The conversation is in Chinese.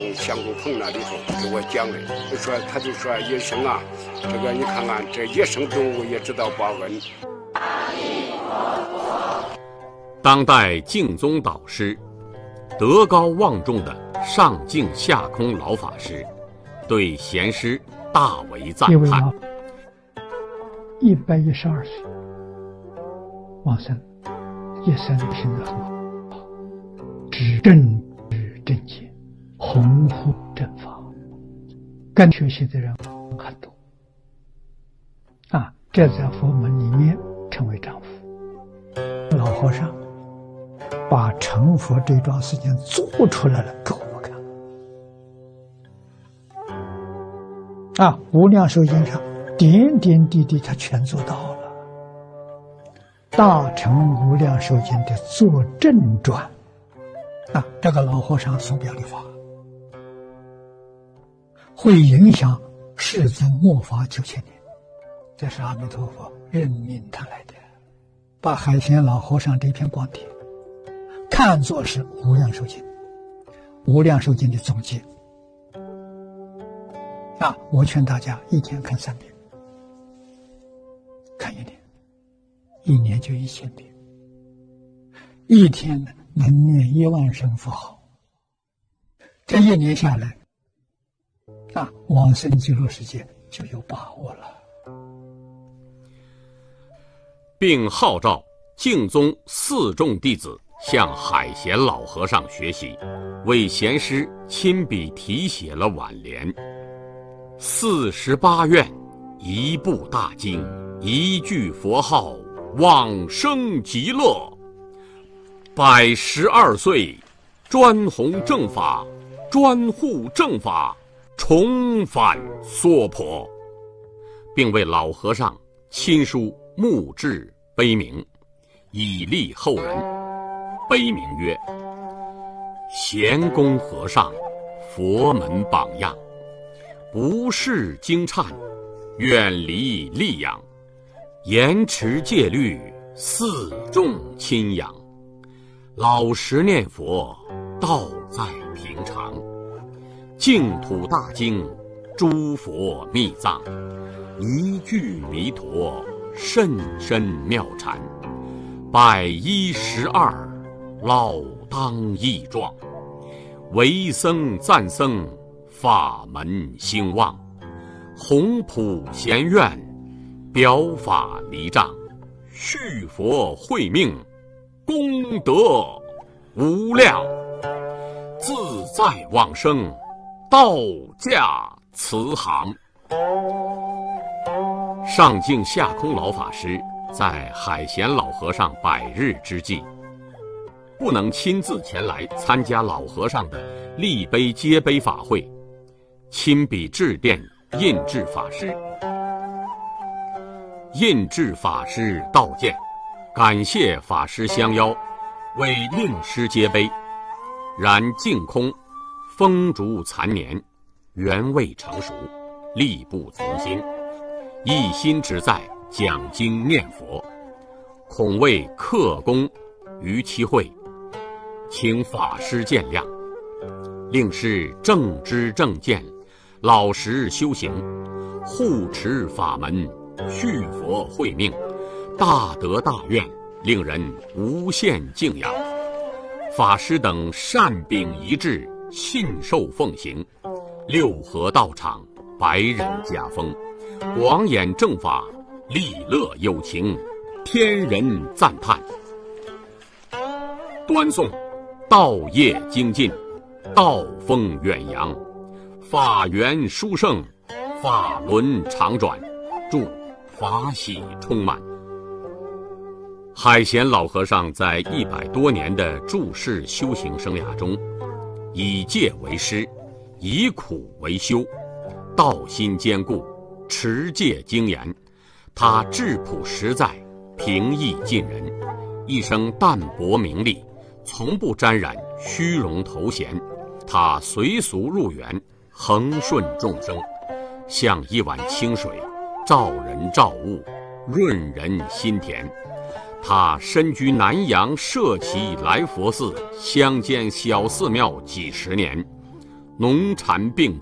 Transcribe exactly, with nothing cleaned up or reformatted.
相公棚那里头给我讲的，就说他就说野生啊，这个你看看这野生动物也知道报恩。 当代净宗导师、德高望重的上净下空老法师，对贤师大为赞叹。 一百一十二岁往生，一生行得很好，知正知正见，弘护正法，跟学习的人很多啊，这在佛门里面称为丈夫。老和尚把成佛这桩事情做出来了给我们看啊，无量寿经上点点滴滴他全做到了。大乘无量寿经的作正传啊，这个老和尚所表的法会影响世尊末法九千年，这是阿弥陀佛任命他来的，把海贤老和尚这篇光碟看作是无量寿经，无量寿经的总结啊！我劝大家一天看三遍，看一年，一年就一千遍，一天能念一万声佛号，这一年下来啊，往生极乐世界就有把握了。 并号召净宗四众弟子向海贤老和尚学习，为贤师亲笔题写了挽联：四十八愿，一部大经，一句佛号，往生极乐。百十二岁，专弘正法，专护正法，重返娑婆，并为老和尚亲书墓志碑铭，以利后人。碑铭曰：贤公和尚，佛门榜样，不识经忏，远离戾养，严持戒律，四众亲仰，老实念佛，道在平常，净土大经，诸佛密藏，一句弥陀，甚深妙禅，百一十二，老当益壮，为僧赞僧，法门兴旺，弘普贤愿，表法离障，续佛慧命，功德无量，自在往生，道驾慈航。上净下空老法师在海贤老和尚百日之际，不能亲自前来参加老和尚的立碑接碑法会，亲笔致电印制法师。印制法师道见，感谢法师相邀，为令师接碑，然净空风烛残年，原未成熟，力不从心，一心只在讲经念佛，恐为克功于其会，请法师见谅。令师正知正见，老实修行，护持法门，续佛慧命，大德大愿，令人无限敬仰。法师等善秉一致，信受奉行，六合道场，百人家风，广演正法，利乐有情，天人赞叹。端诵道业精进，道风远扬，法源殊胜，法轮常转，祝法喜充满。海贤老和尚在一百多年的住世修行生涯中，以戒为师，以苦为修，道心坚固，持戒精严。他质朴实在，平易近人，一生淡泊名利，从不沾染虚荣头衔。他随俗入园，恒顺众生，像一碗清水，照人照物，润人心田。他身居南阳社稷来佛寺乡间小寺庙几十年， 农残病